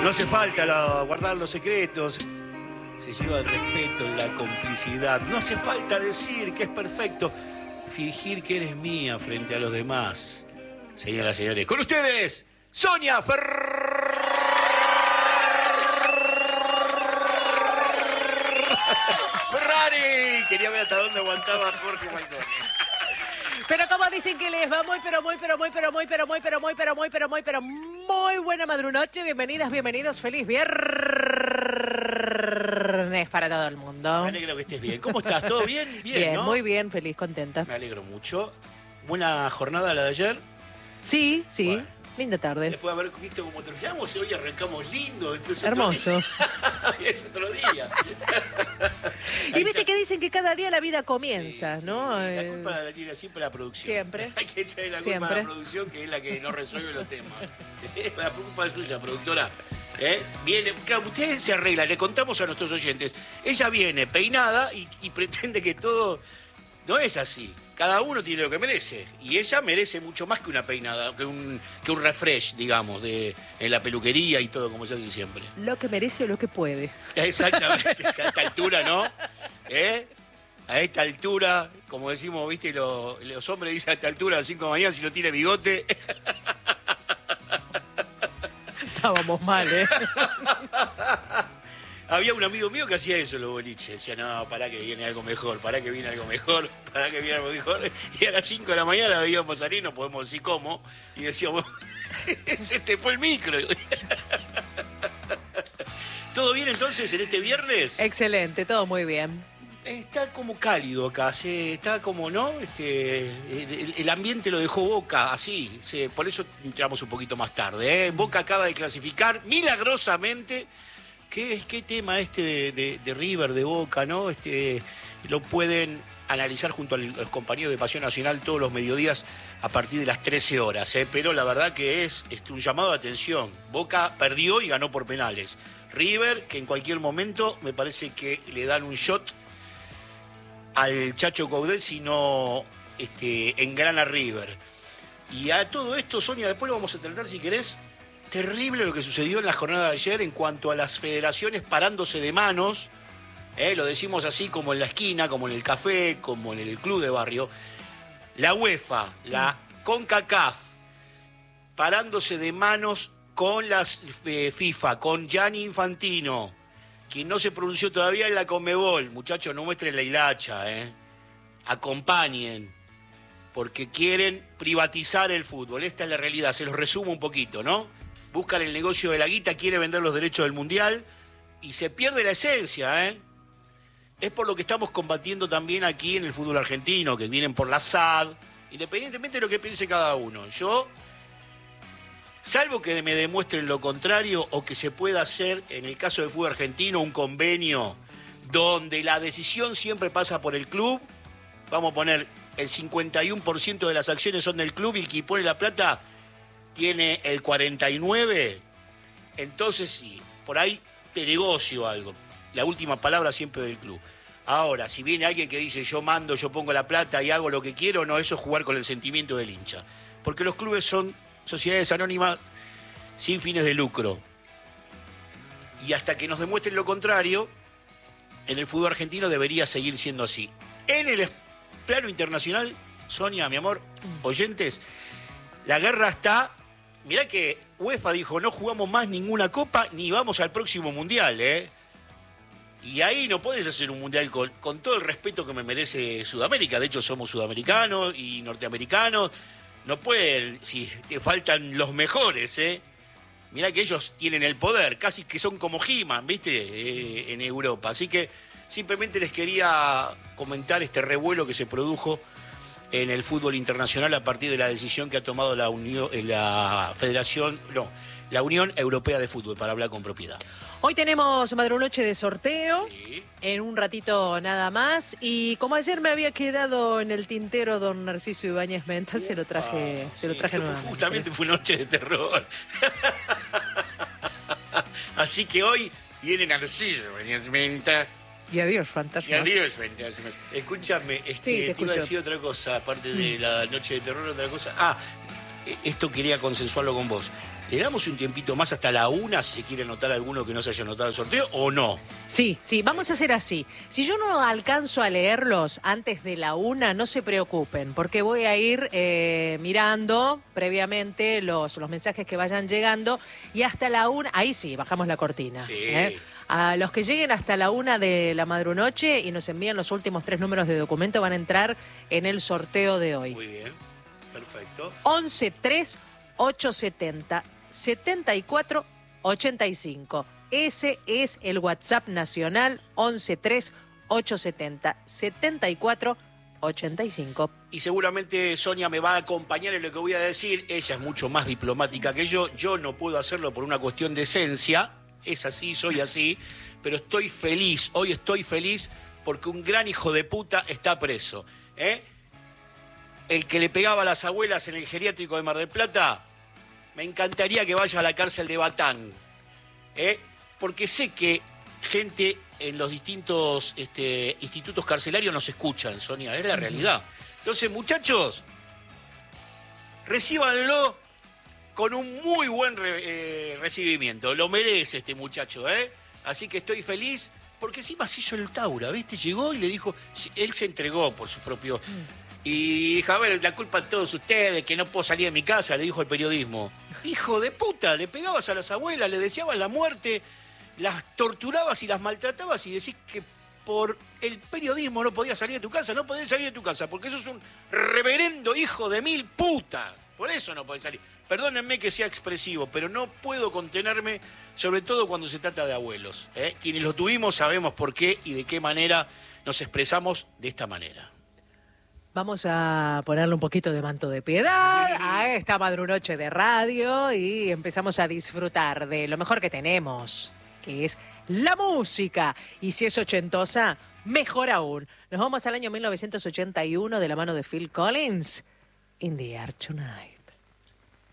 No hace falta guardar los secretos. Se lleva el respeto, la complicidad. No hace falta decir que es perfecto. Fingir que eres mía frente a los demás. Señoras y señores, con ustedes, Sonia Ferrari. Quería ver hasta dónde aguantaba Jorge Falcone. Pero como dicen que les va muy buena madrunoche. Bienvenidas, bienvenidos. Feliz viernes para todo el mundo. Me alegro que estés bien. ¿Cómo estás? ¿Todo bien? Bien, ¿no? muy bien, feliz, contenta. Me alegro mucho. Buena jornada la de ayer. Sí, Bueno. Linda tarde. Después de haber visto cómo terminamos, hoy arrancamos lindo. Hermoso. Es otro día. Y viste que dicen que cada día la vida comienza, Sí, ¿no? La culpa la tiene siempre la producción. Siempre. Hay que echarle la culpa a la producción, que es la que no resuelve los temas. La culpa es suya, productora. Viene, claro, ustedes se arreglan, le contamos a nuestros oyentes. Ella viene peinada y pretende que todo no es así. Cada uno tiene lo que merece. Y ella merece mucho más que una peinada, que un refresh, digamos, en la peluquería y todo, como se hace siempre. Lo que merece o lo que puede. Exactamente, a esta altura, ¿no? A esta altura, como decimos, viste, los hombres dicen a esta altura, a las 5 de la mañana, si no tiene bigote. Estábamos mal, ¿eh? Había un amigo mío que hacía eso en los boliches. Decía, no, pará que viene algo mejor, pará que viene algo mejor, pará que viene algo mejor. Y a las 5 de la mañana íbamos a salir, no podemos decir cómo, y decíamos, se te fue el micro. ¿Todo bien entonces en este viernes? Excelente, todo muy bien. Está como cálido acá, está como, ¿no? El ambiente lo dejó Boca así, por eso entramos un poquito más tarde. Boca acaba de clasificar milagrosamente. ¿Qué tema de River, de Boca, no? Lo pueden analizar junto a los compañeros de Pasión Nacional todos los mediodías a partir de las 13 horas. Pero la verdad que es un llamado de atención. Boca perdió y ganó por penales. River, que en cualquier momento me parece que le dan un shot al Chacho Coudet si no engrana River. Y a todo esto, Sonia, después lo vamos a tratar si querés. Terrible lo que sucedió en la jornada de ayer en cuanto a las federaciones parándose de manos. Lo decimos así como en la esquina, como en el café, como en el club de barrio. La UEFA, la CONCACAF, parándose de manos con las FIFA, con Gianni Infantino, quien no se pronunció todavía en la Conmebol. Muchachos, no muestren la hilacha, acompañen, porque quieren privatizar el fútbol. Esta es la realidad, se los resumo un poquito, ¿no? Buscan el negocio de la guita, quieren vender los derechos del Mundial y se pierde la esencia, Es por lo que estamos combatiendo también aquí en el fútbol argentino, que vienen por la SAD, independientemente de lo que piense cada uno. Yo, salvo que me demuestren lo contrario o que se pueda hacer, en el caso del fútbol argentino, un convenio donde la decisión siempre pasa por el club, vamos a poner el 51% de las acciones son del club y el que pone la plata tiene el 49%, entonces sí, por ahí te negocio algo. La última palabra siempre del club. Ahora, si viene alguien que dice yo mando, yo pongo la plata y hago lo que quiero, no, eso es jugar con el sentimiento del hincha. Porque los clubes son sociedades anónimas sin fines de lucro. Y hasta que nos demuestren lo contrario, en el fútbol argentino debería seguir siendo así. En el plano internacional, Sonia, mi amor, oyentes, la guerra está. Mirá que UEFA dijo, no jugamos más ninguna copa ni vamos al próximo mundial, Y ahí no podés hacer un mundial con todo el respeto que me merece Sudamérica. De hecho, somos sudamericanos y norteamericanos. No pueden, si te faltan los mejores, Mirá que ellos tienen el poder, casi que son como He-Man, ¿viste? En Europa. Así que simplemente les quería comentar este revuelo que se produjo en el fútbol internacional a partir de la decisión que ha tomado la Unión Europea de Fútbol, para hablar con propiedad. Hoy tenemos madrunoche de sorteo, Sí. En un ratito nada más. Y como ayer me había quedado en el tintero don Narciso Ibáñez Menta, se lo traje nuevamente. Justamente fue noche de terror. Así que hoy viene Narciso Ibáñez Menta. Y adiós, fantasma. Y adiós, fantasmas. Escúchame, Sí, te iba a decir otra cosa, aparte de la noche de terror, otra cosa. Esto quería consensuarlo con vos. ¿Le damos un tiempito más hasta la 1 si se quiere anotar alguno que no se haya anotado el sorteo o no? Sí, vamos a hacer así. Si yo no alcanzo a leerlos antes de la 1, no se preocupen, porque voy a ir mirando previamente los mensajes que vayan llegando y hasta la 1, ahí sí, bajamos la cortina. Sí. A los que lleguen hasta la 1 de la madrunoche y nos envían los últimos 3 números de documento van a entrar en el sorteo de hoy. Muy bien, perfecto. 11 3 870 74 85. Ese es el WhatsApp nacional, 11 3 870 74 85. Y seguramente Sonia me va a acompañar en lo que voy a decir. Ella es mucho más diplomática que yo. Yo no puedo hacerlo por una cuestión de esencia. Es así, soy así. Pero estoy feliz. Hoy estoy feliz porque un gran hijo de puta está preso. El que le pegaba a las abuelas en el geriátrico de Mar del Plata, me encantaría que vaya a la cárcel de Batán. Porque sé que gente en los distintos institutos carcelarios nos escuchan, Sonia, es la realidad. Entonces, muchachos, recíbanlo con un muy buen recibimiento. Lo merece este muchacho, Así que estoy feliz, porque encima se hizo el Taura, ¿viste? Llegó y le dijo, él se entregó por su propio... Y dijo, a ver, la culpa de todos ustedes, que no puedo salir de mi casa, le dijo el periodismo. Hijo de puta, le pegabas a las abuelas, le deseabas la muerte, las torturabas y las maltratabas y decís que por el periodismo no podías salir de tu casa. No podés salir de tu casa porque sos un reverendo hijo de mil puta. Por eso no podés salir. Perdónenme que sea expresivo, pero no puedo contenerme, sobre todo cuando se trata de abuelos. Quienes lo tuvimos sabemos por qué y de qué manera nos expresamos de esta manera. Vamos a ponerle un poquito de manto de piedad a esta madrunoche de radio y empezamos a disfrutar de lo mejor que tenemos, que es la música. Y si es ochentosa, mejor aún. Nos vamos al año 1981 de la mano de Phil Collins, In the Air Tonight.